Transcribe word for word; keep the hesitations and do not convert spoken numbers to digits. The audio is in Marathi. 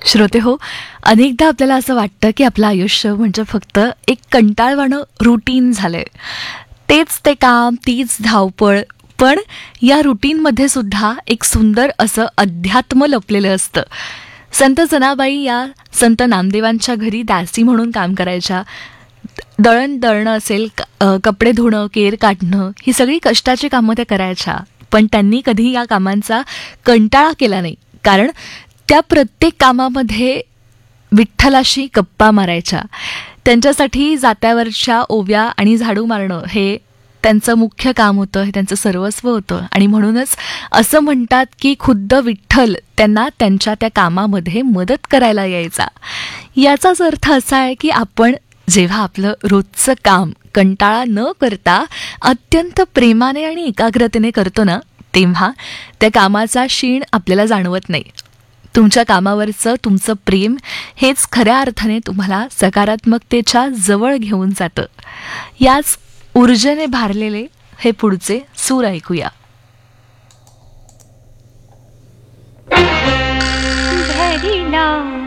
श्रोते हो, अनेकदा आपल्याला असं वाटतं की आपलं आयुष्य म्हणजे फक्त एक कंटाळवाणं रुटीन झालंय. तेच ते काम, तीच धावपळ. पण या रुटीनमध्ये सुद्धा एक सुंदर असं अध्यात्म लपलेलं असतं. संत जनाबाई या संत नामदेवांच्या घरी दासी म्हणून काम करायच्या. दळण दळणं असेल, क- अ, कपडे धुणं, केर काढणं, ही सगळी कष्टाची कामं त्या करायच्या. पण त्यांनी कधी या कामांचा कंटाळा केला नाही. कारण त्या प्रत्येक कामामध्ये विठ्ठलाशी गप्पा मारायच्या. त्यांच्यासाठी जात्यावरच्या ओव्या आणि झाडू मारणं हे त्यांचं मुख्य काम होतं, हे त्यांचं सर्वस्व होतं. आणि म्हणूनच असं म्हणतात की खुद्द विठ्ठल त्यांना त्यांच्या त्या कामामध्ये मदत करायला यायचा. याचाच अर्थ असा आहे की आपण जेव्हा आपलं रोजचं काम कंटाळा न करता अत्यंत प्रेमाने आणि एकाग्रतेने करतो ना, तेव्हा त्या कामाचा शीण आपल्याला जाणवत नाही. तुमच्या कामावरचं तुमचं प्रेम हेच खऱ्या अर्थाने तुम्हाला सकारात्मकतेच्या जवळ घेऊन जातं. याच ऊर्जेने भारलेले हे पुढचे सूर ऐकूया. धरिला